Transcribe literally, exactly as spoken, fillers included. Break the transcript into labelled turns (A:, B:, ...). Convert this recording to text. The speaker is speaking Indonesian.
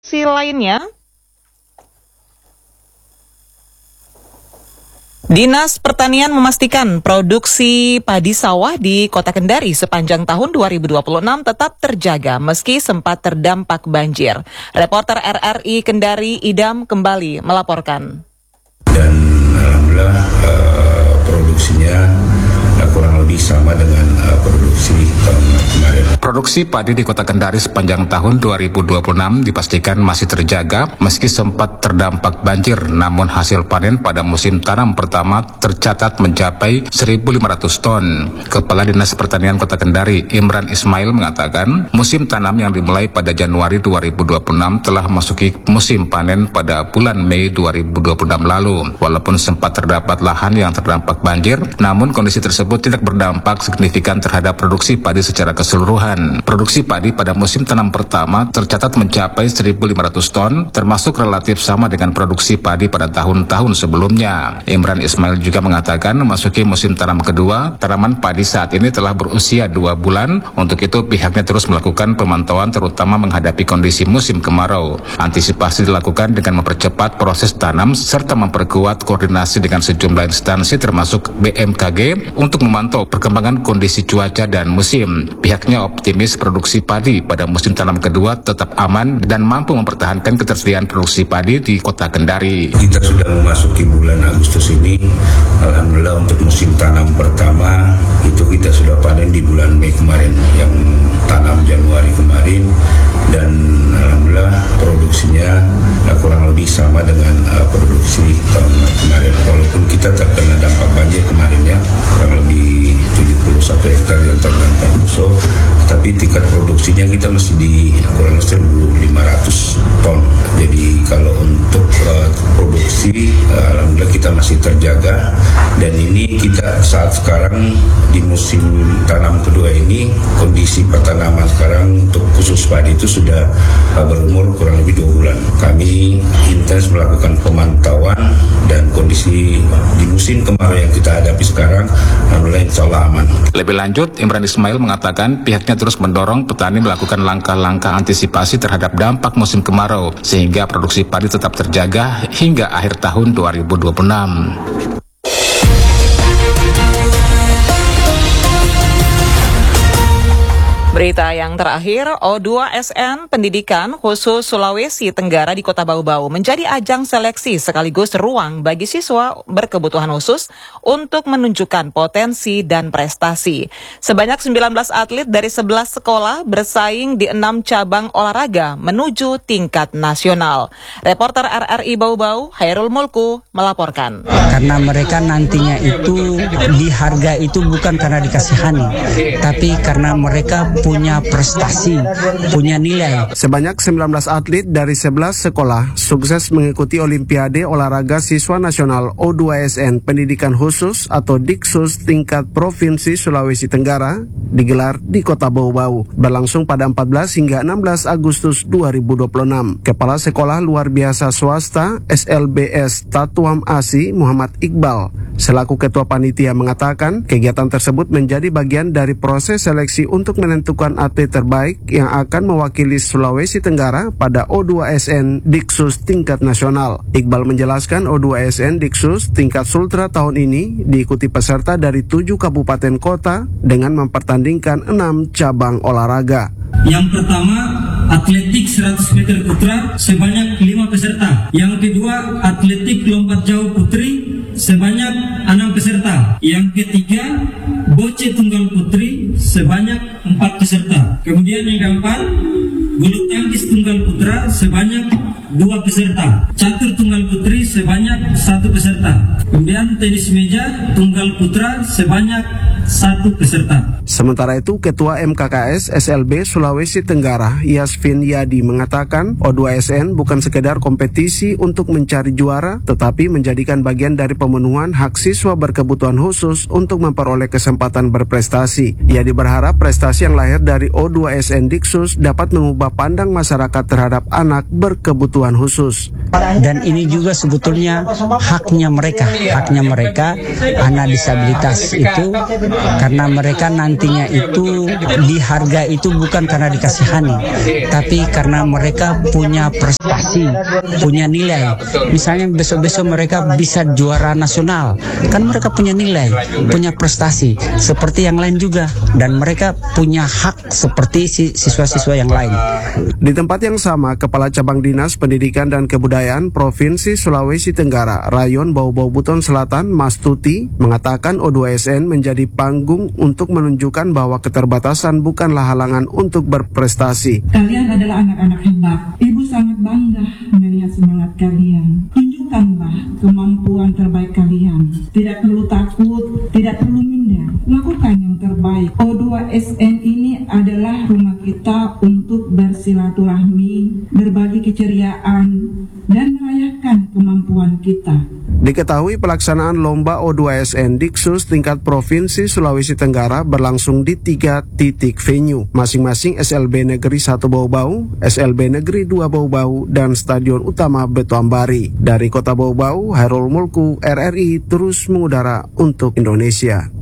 A: Si lainnya, Dinas Pertanian memastikan produksi padi sawah di Kota Kendari sepanjang tahun dua ribu dua puluh enam tetap terjaga meski sempat terdampak banjir. Reporter R R I Kendari Idam kembali melaporkan.
B: Dan alhamdulillah uh, produksinya uh, kurang lebih sama dengan uh, produksi tahun kemarin.
C: Produksi padi di Kota Kendari sepanjang tahun dua ribu dua puluh enam dipastikan masih terjaga meski sempat terdampak banjir, namun hasil panen pada musim tanam pertama tercatat mencapai seribu lima ratus ton. Kepala Dinas Pertanian Kota Kendari, Imran Ismail, mengatakan musim tanam yang dimulai pada Januari dua ribu dua puluh enam telah masuki musim panen pada bulan Mei dua ribu dua puluh enam lalu. Walaupun sempat terdapat lahan yang terdampak banjir, namun kondisi tersebut tidak berdampak signifikan terhadap produksi padi secara keseluruhan. Produksi padi pada musim tanam pertama tercatat mencapai seribu lima ratus ton, termasuk relatif sama dengan produksi padi pada tahun-tahun sebelumnya. Imran Ismail juga mengatakan memasuki musim tanam kedua, tanaman padi saat ini telah berusia dua bulan. Untuk itu pihaknya terus melakukan pemantauan terutama menghadapi kondisi musim kemarau. Antisipasi dilakukan dengan mempercepat proses tanam serta memperkuat koordinasi dengan sejumlah instansi termasuk B M K G untuk memantau perkembangan kondisi cuaca dan musim. Pihaknya optimis produksi padi pada musim tanam kedua tetap aman dan mampu mempertahankan ketersediaan produksi padi di Kota Kendari.
B: Kita sudah memasuki bulan Agustus ini, alhamdulillah untuk musim tanam pertama itu kita sudah panen di bulan Mei kemarin, yang tanam Januari kemarin, dan alhamdulillah produksinya uh, kurang lebih sama dengan uh, produksi tahun kemarin. Walaupun kita terkena dampak banjir kemarin ya, kurang lebih tujuh puluh satu hektar yang terdampak musuh, tapi tingkat produksinya kita masih di kurang lebih seribu lima ratus ton. Jadi kalau untuk uh, produksi uh, alhamdulillah kita masih terjaga, dan ini kita saat sekarang di musim tanam kedua ini kondisi pertanaman sekarang untuk khusus padi itu sudah uh, berumur kurang lebih dua bulan. Kami intens melakukan pemantauan dan kondisi di musim kemarau yang kita hadapi sekarang alhamdulillah insya Allah aman.
C: Lebih lanjut, Imran Ismail mengatakan pihaknya terus mendorong petani melakukan langkah-langkah antisipasi terhadap dampak musim kemarau sehingga produksi padi tetap terjaga hingga akhir tahun dua ribu dua puluh enam.
A: Berita yang terakhir, O dua S N Pendidikan Khusus Sulawesi Tenggara di Kota Bau-Bau menjadi ajang seleksi sekaligus ruang bagi siswa berkebutuhan khusus untuk menunjukkan potensi dan prestasi. Sebanyak sembilan belas atlet dari sebelas sekolah bersaing di enam cabang olahraga menuju tingkat nasional. Reporter R R I Bau-Bau, Hairul Mulku, melaporkan.
D: Karena mereka nantinya itu diharga itu bukan karena dikasihani, tapi karena mereka punya prestasi, punya nilai.
E: Sebanyak sembilan belas atlet dari sebelas sekolah sukses mengikuti Olimpiade Olahraga Siswa Nasional O dua S N Pendidikan Khusus atau Diksus tingkat Provinsi Sulawesi Tenggara digelar di Kota Bau-Bau, berlangsung pada empat belas hingga enam belas Agustus dua ribu dua puluh enam. Kepala Sekolah Luar Biasa Swasta S L B S Tatuam Asi Muhammad Iqbal selaku Ketua Panitia mengatakan kegiatan tersebut menjadi bagian dari proses seleksi untuk menentukan atlet terbaik yang akan mewakili Sulawesi Tenggara pada O dua S N Diksus tingkat nasional. Iqbal menjelaskan O dua S N Diksus tingkat Sultra tahun ini diikuti peserta dari tujuh kabupaten kota dengan mempertandingkan enam cabang olahraga.
F: Yang pertama, atletik seratus meter putra sebanyak lima peserta. Yang kedua, atletik lompat jauh putri sebanyak enam peserta. Yang ketiga, boce tunggal putri sebanyak empat peserta. Kemudian yang keempat, bulu tangkis tunggal putra sebanyak dua peserta. Catur tunggal putri sebanyak satu peserta. Kemudian tenis meja tunggal putra sebanyak satu peserta.
E: Sementara itu, Ketua M K K S S L B Sulawesi Tenggara, Yasvin Yadi, mengatakan O dua S N bukan sekedar kompetisi untuk mencari juara, tetapi menjadikan bagian dari pemenuhan hak siswa berkebutuhan khusus untuk memperoleh kesempatan berprestasi. Yadi berharap prestasi yang lahir dari O dua S N Diksus dapat mengubah pandang masyarakat terhadap anak berkebutuhan khusus.
D: Dan ini juga sebetulnya haknya mereka, haknya mereka anak disabilitas itu, karena mereka nanti nantinya itu di harga itu bukan karena dikasihani, tapi karena mereka punya prestasi, punya nilai. Misalnya besok-besok mereka bisa juara nasional, kan mereka punya nilai, punya prestasi seperti yang lain juga, dan mereka punya hak seperti siswa-siswa yang lain.
E: Di tempat yang sama, Kepala Cabang Dinas Pendidikan dan Kebudayaan Provinsi Sulawesi Tenggara, Rayon Bau-Bau Buton Selatan, Mas Tuti, mengatakan O dua S N menjadi panggung untuk menunjukkan bahwa keterbatasan bukanlah halangan untuk berprestasi.
G: Kalian adalah anak-anak hebat. Ibu sangat bangga melihat semangat kalian. Tunjukkanlah kemampuan terbaik kalian. Tidak perlu takut, tidak perlu minder. Lakukan yang terbaik. O dua S N ini adalah rumah kita untuk bersilaturahmi, berbagi keceriaan, dan merayakan kemampuan kita.
E: Diketahui pelaksanaan Lomba O dua S N Diksus tingkat Provinsi Sulawesi Tenggara berlangsung di tiga titik venue, masing-masing S L B Negeri satu Bau-Bau, S L B Negeri dua Bau-Bau, dan Stadion Utama Beto Ambari. Dari Kota Bau-Bau, Hairul Mulku, R R I terus mengudara untuk Indonesia.